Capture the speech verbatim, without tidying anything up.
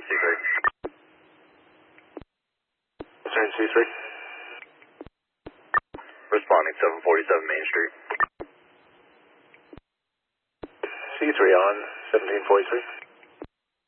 C three. Concern C three. Responding seven forty-seven Main Street. C three on seventeen forty-three.